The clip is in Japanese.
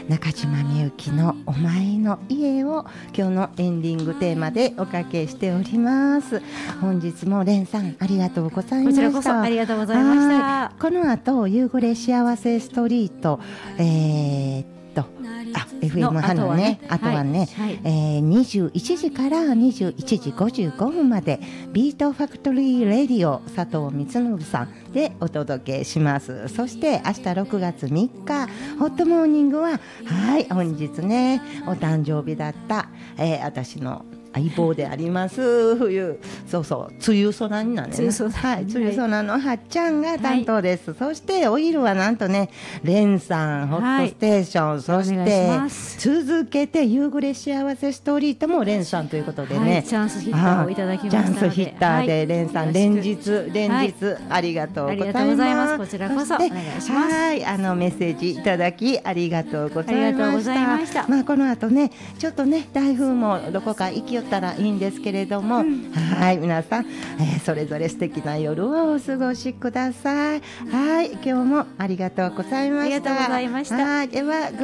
中島みゆきのお前の家を今日のエンディングテーマでおかけしております。本日もレンさんありがとうございました。 こちらこそありがとうございました。 この後夕暮れ幸せストリートFM ハのね、あとはね、21時から21時55分までビートファクトリーレディオ佐藤光信さんでお届けします。そして明日6月3日ホットモーニングは本日ねお誕生日だった、私の相棒であります冬梅雨空になるね、梅雨空のはっちゃんが担当です、そしてお昼はなんとねレンさんホットステーション、そして続けて夕暮れ幸せストリートもレンさんということでね、 チャンスヒッターをいただきましたので、 チャンスヒッターでレンさん、連日ありがとうございます。 こちらこそお願いします。 メッセージいただきありがとうございました。この後ねちょっとね台風もどこか行きよったらいいんですけれども、皆さん、それぞれ素敵な夜をお過ごしください。今日もありがとうございました。 ありがとうございました。 では